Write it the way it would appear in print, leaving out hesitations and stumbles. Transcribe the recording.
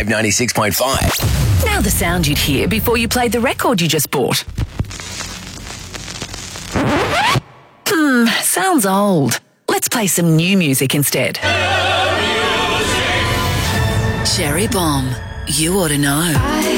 Wave 96.5. Now the sound you'd hear before you played the record you just bought. Sounds old. Let's play some new music instead. Cherry Bomb. You ought to know.